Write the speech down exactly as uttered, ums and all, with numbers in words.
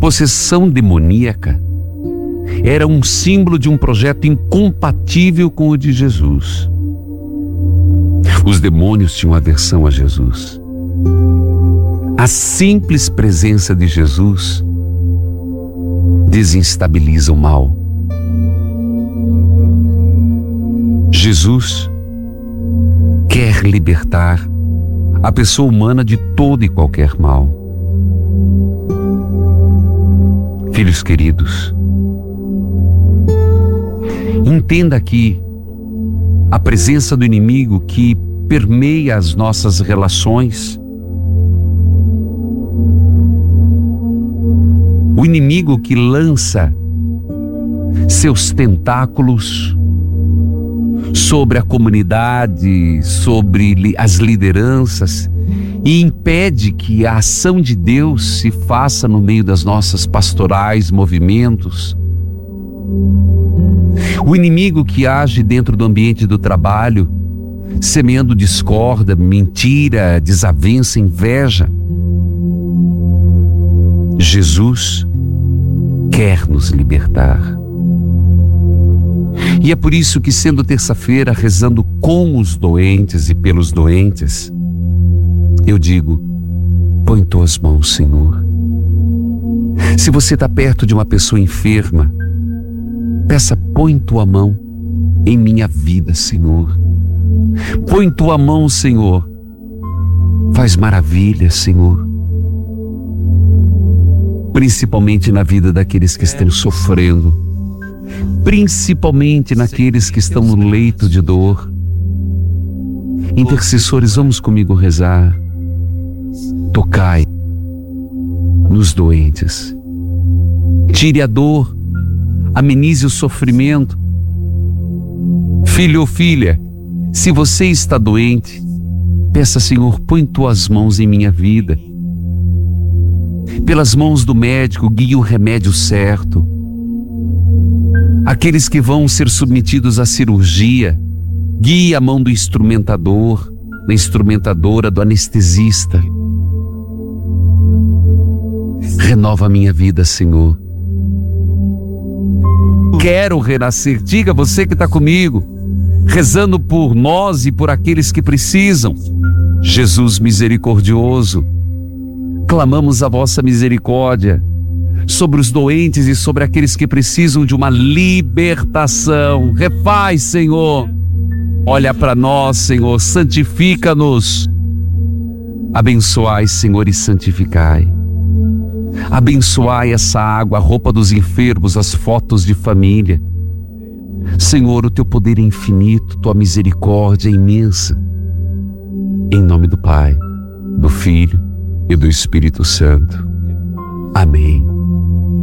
possessão demoníaca era um símbolo de um projeto incompatível com o de Jesus. Os demônios tinham aversão a Jesus. A simples presença de Jesus desinstabiliza o mal. Jesus quer libertar a pessoa humana de todo e qualquer mal. Filhos queridos, entenda aqui a presença do inimigo que permeia as nossas relações. O inimigo que lança seus tentáculos sobre a comunidade, sobre as lideranças e impede que a ação de Deus se faça no meio das nossas pastorais, movimentos. O inimigo que age dentro do ambiente do trabalho, semeando discórdia, mentira, desavença, inveja. Jesus quer nos libertar. E é por isso que, sendo terça-feira, rezando com os doentes e pelos doentes, eu digo: põe tuas mãos, Senhor. Se você está perto de uma pessoa enferma, peça: põe tua mão em minha vida, Senhor. Põe tua mão, Senhor. Faz maravilhas, Senhor. Principalmente na vida daqueles que estão sofrendo, principalmente naqueles que estão no leito de dor. Intercessores, vamos comigo rezar. Tocai nos doentes. Tire a dor, amenize o sofrimento. Filho ou filha, se você está doente, peça: Senhor, põe tuas mãos em minha vida. Pelas mãos do médico, guie o remédio certo. Aqueles que vão ser submetidos à cirurgia, guie a mão do instrumentador, da instrumentadora, do anestesista. Renova a minha vida, Senhor. Quero renascer. Diga, você que está comigo, rezando por nós e por aqueles que precisam. Jesus misericordioso, clamamos a vossa misericórdia sobre os doentes e sobre aqueles que precisam de uma libertação. Refaz, Senhor. Olha para nós, Senhor. Santifica-nos. Abençoai, Senhor, e santificai. Abençoai essa água, a roupa dos enfermos, as fotos de família. Senhor, o teu poder é infinito, tua misericórdia é imensa. Em nome do Pai, do Filho e do Espírito Santo. Amém.